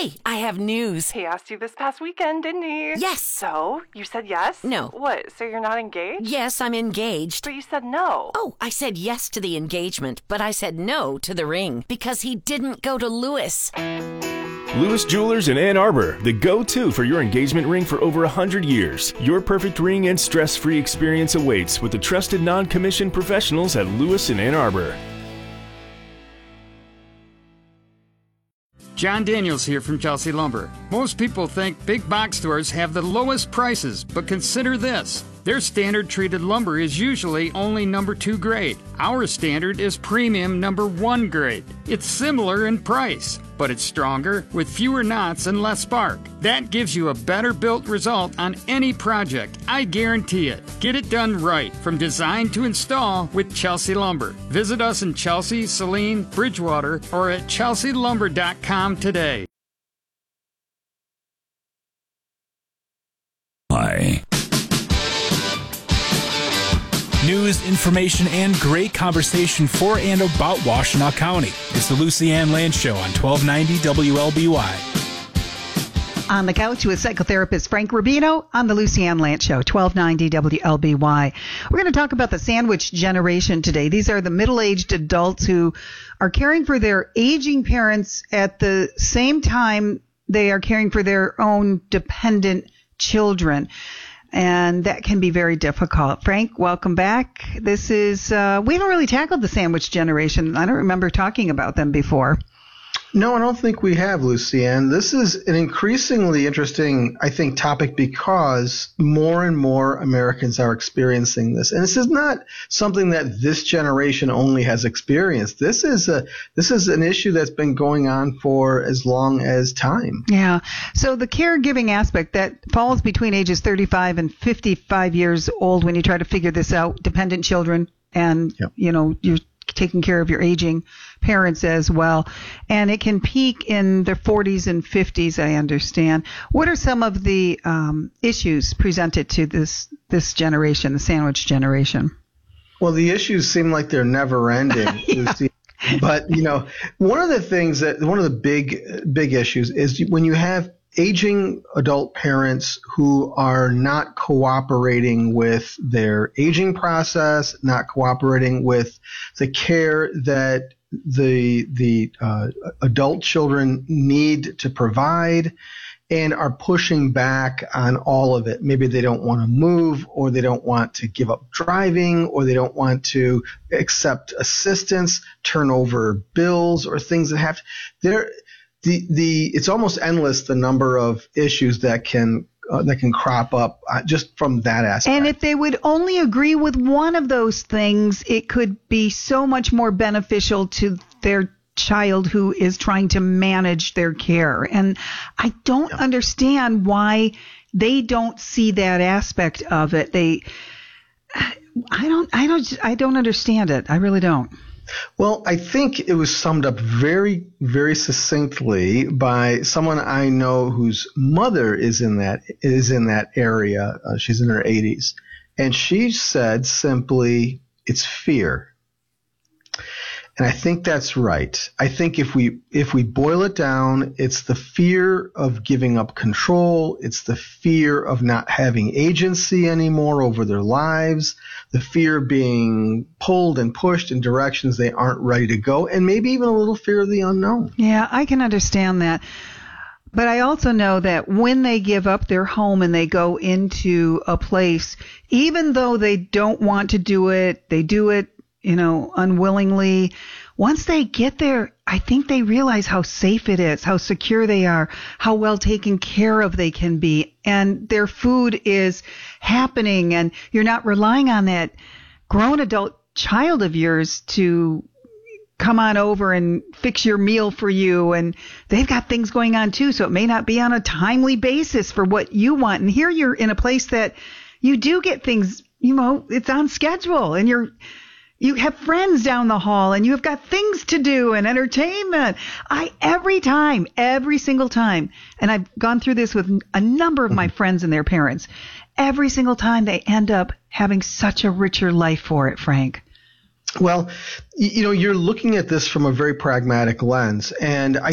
Hey, I have news. He asked you this past weekend, didn't he? Yes. So, you said yes? No. What, so you're not engaged? Yes, I'm engaged. But you said no. Oh, I said yes to the engagement, but I said no to the ring because he didn't go to Lewis. Lewis Jewelers in Ann Arbor, the go-to for your engagement ring for over 100 years. Your perfect ring and stress-free experience awaits with the trusted non-commissioned professionals at Lewis in Ann Arbor. John Daniels here from Chelsea Lumber. Most people think big box stores have the lowest prices, but consider this. Their standard treated lumber is usually only number 2 grade. Our standard is premium number 1 grade. It's similar in price, but it's stronger with fewer knots and less spark. That gives you a better built result on any project. I guarantee it. Get it done right from design to install with Chelsea Lumber. Visit us in Chelsea, Saline, Bridgewater, or at chelsealumber.com today. Hi. News, information, and great conversation for and about Washtenaw County. It's the Lucy Ann Land Show on 1290 WLBY. On the couch with psychotherapist Frank Rubino on the Lucy Ann Lance Show, 1290 WLBY. We're going to talk about the sandwich generation today. These are the middle-aged adults who are caring for their aging parents at the same time they are caring for their own dependent children. And that can be very difficult. Frank, welcome back. This is, we haven't really tackled the sandwich generation. I don't remember talking about them before. No, I don't think we have, Lucy Ann. This is an increasingly interesting, I think, topic because more and more Americans are experiencing this. And this is not something that this generation only has experienced. This is an issue that's been going on for as long as time. Yeah. So the caregiving aspect that falls between ages 35 and 55 years old when you try to figure this out, dependent children and, you know, you're taking care of your aging parents as well. And it can peak in their 40s and 50s, I understand. What are some of the issues presented to this generation, the sandwich generation? Well, the issues seem like they're never ending, Lucy. But, you know, one of the big issues is when you have aging adult parents who are not cooperating with their aging process, not cooperating with the care that the adult children need to provide, and are pushing back on all of it. Maybe they don't want to move, or they don't want to give up driving, or they don't want to accept assistance, turn over bills, or things that have to. It's almost endless the number of issues that can crop up just from that aspect. And if they would only agree with one of those things, it could be so much more beneficial to their child who is trying to manage their care. And I don't understand why they don't see that aspect of it. I don't understand it. I really don't. Well, I think it was summed up very, very succinctly by someone I know whose mother is in that area. She's in her 80s. And she said simply, it's fear. And I think that's right. I think if we boil it down, it's the fear of giving up control. It's the fear of not having agency anymore over their lives, the fear of being pulled and pushed in directions they aren't ready to go, and maybe even a little fear of the unknown. Yeah, I can understand that. But I also know that when they give up their home and they go into a place, even though they don't want to do it, they do it, unwillingly. Once they get there, I think they realize how safe it is, how secure they are, how well taken care of they can be, and their food is happening, and you're not relying on that grown adult child of yours to come on over and fix your meal for you, and they've got things going on too, so it may not be on a timely basis for what you want. And here you're in a place that you do get things, it's on schedule, and you have friends down the hall, and you have got things to do and entertainment. Every single time, and I've gone through this with a number of my friends and their parents, every single time they end up having such a richer life for it, Frank. Well, you're looking at this from a very pragmatic lens, and I